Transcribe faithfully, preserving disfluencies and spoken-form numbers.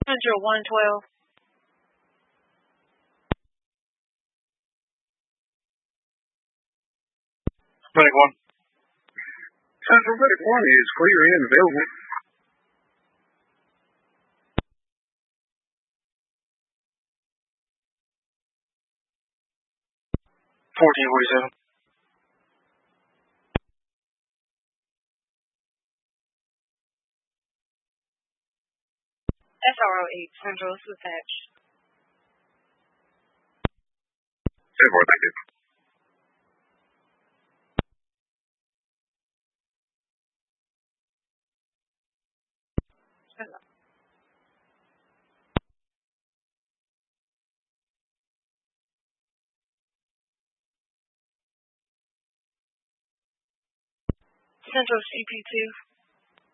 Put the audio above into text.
Central one twelve. Medic one. Central Medic one is clear and available. fourteen forty-seven. S R O eight, Central Dispatch. ten four, thank you. Hello. Central C P two.